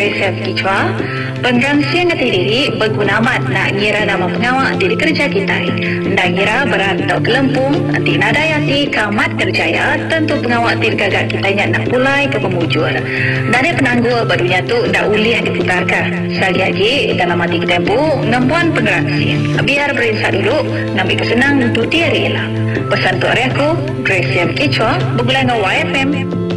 Saya Kichwa, pengrangsian ngati diri berguna amat nak ngira nama pengawak diri kerja kita. Nak ngira berantau ke Lempung, anti nadayati kamat kerjaya, tentu pengawak diri gagak kita nak pulai ke pemujur. Nada penangguh barunya tu dah ulih diputarkan. Sekali lagi dalam hati kita pun ngampuan pengrangsian. Biar berinsak dulu, ngambil kesenang untuk tiari lah. Pesan tu hari aku, Grace Kichwa, berbulan dengan YFM.